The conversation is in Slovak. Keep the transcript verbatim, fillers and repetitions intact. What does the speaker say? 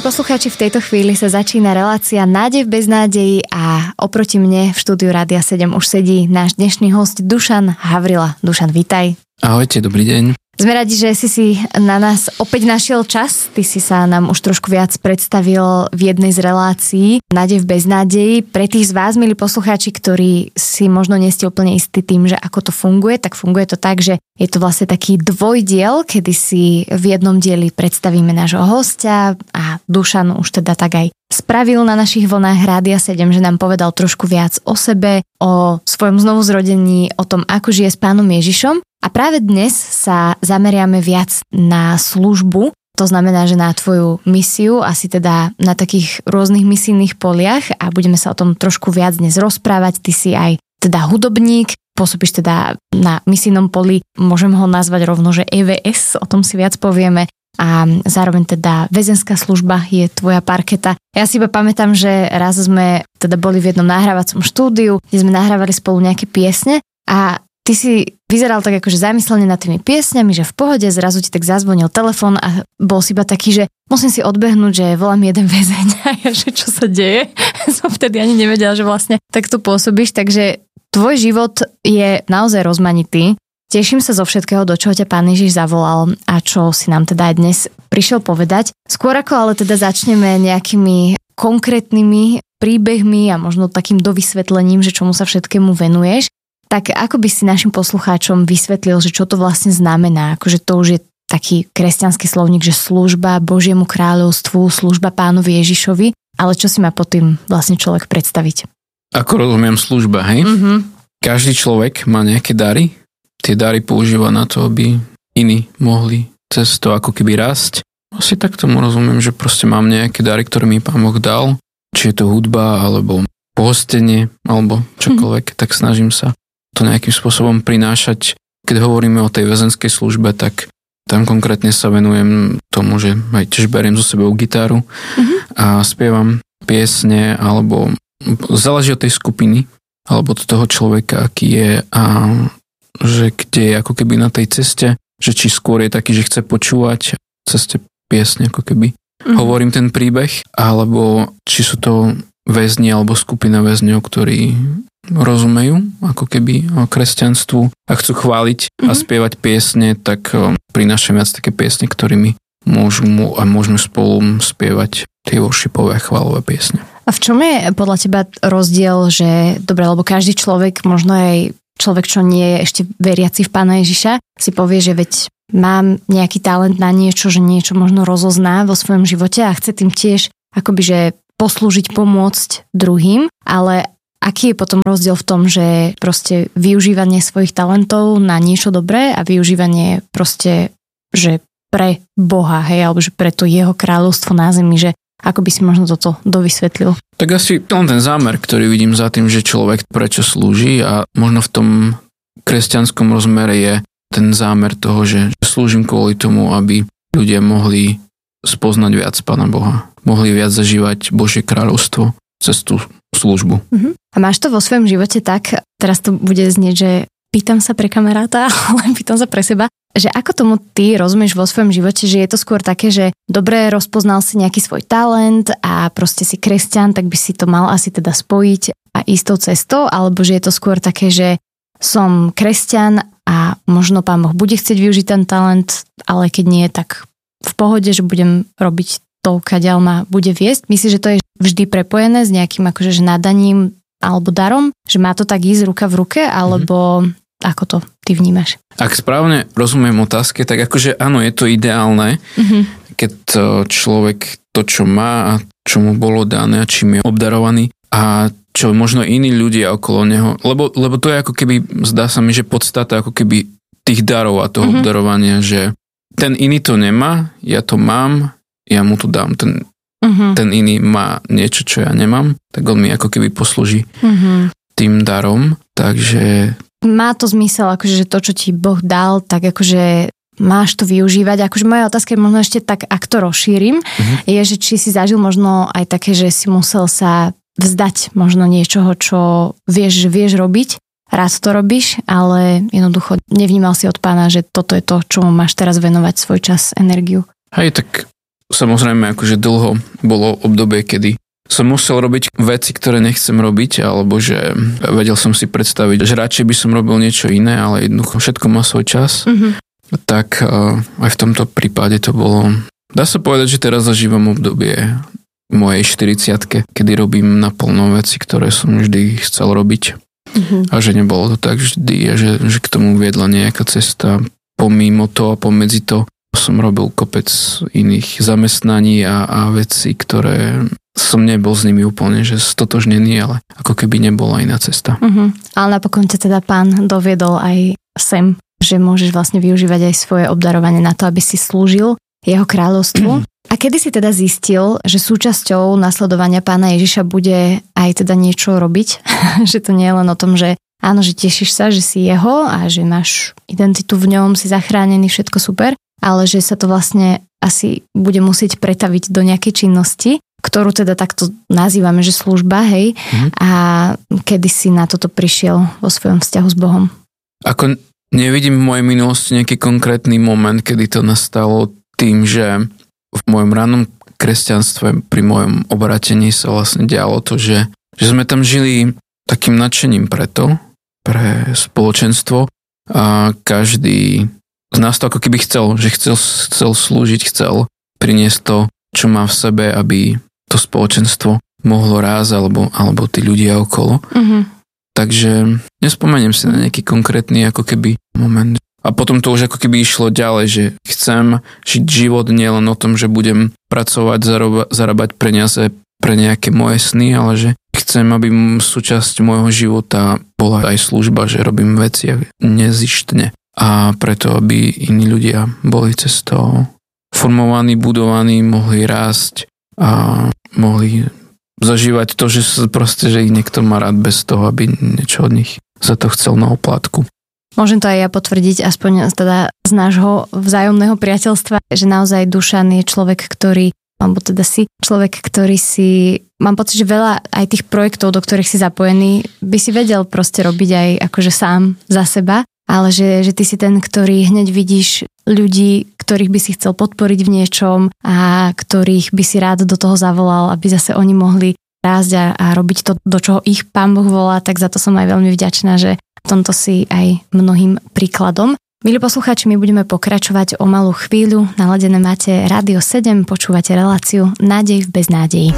poslucháči, v tejto chvíli sa začína relácia Nádej v beznádeji a oproti mne v štúdiu Rádia sedem už sedí náš dnešný host Dušan Havrila. Dušan, vítaj. Ahojte, dobrý deň. Sme radi, že si si na nás opäť našiel čas. Ty si sa nám už trošku viac predstavil v jednej z relácií Nádej v beznádeji. Pre tých z vás, milí poslucháči, ktorí si možno nie ste úplne istí tým, že ako to funguje, tak funguje to tak, že je to vlastne taký dvojdiel, kedy si v jednom dieli predstavíme nášho hostia a Dušan už teda tak aj spravil na našich vlnách Rádia sedem, že nám povedal trošku viac o sebe, o svojom znovuzrodení, o tom, ako žije s Pánom Ježišom. A práve dnes sa zameriame viac na službu, to znamená, že na tvoju misiu, asi teda na takých rôznych misijných poliach a budeme sa o tom trošku viac dnes rozprávať. Ty si aj teda hudobník, pôsobíš teda na misijnom poli, môžem ho nazvať rovno, že é vé es, o tom si viac povieme. A zároveň teda väzenská služba je tvoja parketa. Ja si iba pamätám, že raz sme teda boli v jednom nahrávacom štúdiu, kde sme nahrávali spolu nejaké piesne a ty si vyzeral tak akože zamyslene nad tými piesňami, že v pohode, zrazu ti tak zazvonil telefon a bol si iba taký, že musím si odbehnúť, že volám jeden väzeň a ja, že čo sa deje. Som vtedy ani nevedela, že vlastne takto pôsobíš, takže tvoj život je naozaj rozmanitý. Teším sa zo všetkého, do čoho ťa Pán Ježiš zavolal a čo si nám teda aj dnes prišiel povedať. Skôr ako ale teda začneme nejakými konkrétnymi príbehmi a možno takým dovysvetlením, že čomu sa všetkému venuješ, tak ako by si našim poslucháčom vysvetlil, že čo to vlastne znamená? Akože to už je taký kresťanský slovník, že služba Božiemu kráľovstvu, služba Pánovi Ježišovi, ale čo si má pod tým vlastne človek predstaviť? Ako rozumiem služba, hej? Mm-hmm. Každý človek má nejaké dary. Tie dary používa na to, aby iní mohli cez to ako keby rásť. Asi tak tomu rozumiem, že proste mám nejaké dary, ktoré mi Pán Boh dal. Či je to hudba, alebo pohostenie, alebo čokoľvek, mm-hmm. tak snažím sa to nejakým spôsobom prinášať. Keď hovoríme o tej väzenskej službe, tak tam konkrétne sa venujem tomu, že aj tiež beriem zo sebou gitáru mm-hmm. a spievam piesne, alebo záleží od tej skupiny, alebo od toho človeka, aký je a že kde je ako keby na tej ceste, že či skôr je taký, že chce počúvať ceste piesne, ako keby mm-hmm. hovorím ten príbeh, alebo či sú to väzni alebo skupina väzňov, ktorí rozumejú ako keby o kresťanstvu a chcú chváliť mm-hmm. a spievať piesne, tak prinášam viac také piesne, ktorými môžu a môžeme spolu spievať tie worshipové a chválové piesne. A v čom je podľa teba rozdiel, že dobre, lebo každý človek, možno aj človek, čo nie je ešte veriaci v Pána Ježiša, si povie, že veď mám nejaký talent na niečo, že niečo možno rozozná vo svojom živote a chce tým tiež akoby, že poslúžiť, pomôcť druhým, ale aký je potom rozdiel v tom, že proste využívanie svojich talentov na niečo dobré a využívanie proste, že pre Boha, hej, alebo že pre to jeho kráľovstvo na zemi, že ako by si možno toto dovysvetlil? Tak asi len ten zámer, ktorý vidím za tým, že človek prečo slúži a možno v tom kresťanskom rozmere je ten zámer toho, že slúžim kvôli tomu, aby ľudia mohli spoznať viac Pána Boha. Mohli viac zažívať Božie kráľovstvo cez tú službu. Uh-huh. A máš to vo svojom živote tak, teraz to bude znieť, že pýtam sa pre kamaráta, ale pýtam sa pre seba, že ako tomu ty rozumieš vo svojom živote, že je to skôr také, že dobre rozpoznal si nejaký svoj talent a proste si kresťan, tak by si to mal asi teda spojiť a ísť tou cestou, alebo že je to skôr také, že som kresťan a možno Pán Boh bude chcieť využiť ten talent, ale keď nie, tak v pohode, že budem robiť to, kadiaľ ma bude viesť. Myslíš, že to je vždy prepojené s nejakým akože nadaním alebo darom? Že má to tak ísť ruka v ruke, alebo mm-hmm. ako to ty vnímaš? Ak správne rozumiem otázke, tak akože áno, je to ideálne, mm-hmm. keď človek to, čo má a čo mu bolo dané a čím je obdarovaný a čo možno iní ľudia okolo neho, lebo, lebo to je ako keby, zdá sa mi, že podstata ako keby tých darov a toho mm-hmm. obdarovania, že ten iný to nemá, ja to mám, ja mu to dám, ten, mm-hmm. ten iný má niečo, čo ja nemám, tak on mi ako keby poslúži mm-hmm. tým darom, takže má to zmysel, akože to, čo ti Boh dal, tak akože máš to využívať. Akože moja otázka je možno ešte tak, ak to rozšírim, mm-hmm. je, že či si zažil možno aj také, že si musel sa vzdať možno niečoho, čo vieš, že vieš robiť, rád to robíš, ale jednoducho nevnímal si od Pána, že toto je to, čomu máš teraz venovať svoj čas, energiu. Hej, tak samozrejme akože dlho bolo obdobie, kedy som musel robiť veci, ktoré nechcem robiť, alebo že vedel som si predstaviť, že radšej by som robil niečo iné, ale jednoducho všetko má svoj čas. Mm-hmm. Tak aj v tomto prípade to bolo... Dá sa povedať, že teraz zažívam obdobie mojej štyridsiatke, kedy robím naplno veci, ktoré som vždy chcel robiť. Mm-hmm. A že nebolo to tak vždy, a že, že k tomu viedla nejaká cesta. Pomimo to a pomedzi to som robil kopec iných zamestnaní a, a vecí, ktoré som nebol s nimi úplne že stotožnený, ale ako keby nebola iná cesta. Mm-hmm. Ale napokon ťa teda Pán doviedol aj sem, že môžeš vlastne využívať aj svoje obdarovanie na to, aby si slúžil jeho kráľovstvu. A kedy si teda zistil, že súčasťou nasledovania Pána Ježiša bude aj teda niečo robiť? Že to nie je len o tom, že áno, že tešíš sa, že si jeho a že máš identitu v ňom, si zachránený, všetko super, ale že sa to vlastne asi bude musieť pretaviť do nejakej činnosti, ktorú teda takto nazývame, že služba, hej? Mhm. A kedy si na toto prišiel vo svojom vzťahu s Bohom? Ako nevidím v mojej minulosti nejaký konkrétny moment, kedy to nastalo tým, že v mojom rannom kresťanstve pri mojom obratení sa vlastne dialo to, že, že sme tam žili takým nadšením preto, pre spoločenstvo a každý z nás to ako keby chcel, že chcel, chcel slúžiť, chcel priniesť to, čo má v sebe, aby to spoločenstvo mohlo rásť alebo, alebo tí ľudia okolo. Mm-hmm. Takže nespomeniem si na nejaký konkrétny ako keby moment. A potom to už ako keby išlo ďalej, že chcem žiť život nielen o tom, že budem pracovať, zaroba, zarábať peniaze pre nejaké moje sny, ale že chcem, aby súčasť môjho života bola aj služba, že robím veci nezištne. A preto, aby iní ľudia boli cez to formovaní, budovaní, mohli rásť a mohli zažívať to, že proste, že ich niekto má rád bez toho, aby niečo od nich za to chcel na oplátku. Môžem to aj ja potvrdiť, aspoň teda z nášho vzájomného priateľstva, že naozaj Dušan je človek, ktorý, alebo teda si človek, ktorý si, mám pocit, že veľa aj tých projektov, do ktorých si zapojený, by si vedel proste robiť aj akože sám za seba, ale že, že ty si ten, ktorý hneď vidíš ľudí, ktorých by si chcel podporiť v niečom a ktorých by si rád do toho zavolal, aby zase oni mohli rásť a, a robiť to, do čoho ich Pán Boh volá, tak za to som aj veľmi vďačná, že v tomto si aj mnohým príkladom. Milí poslucháči, my budeme pokračovať o malú chvíľu. Naladené máte Rádio sedem, počúvate reláciu Nádej v beznádeji.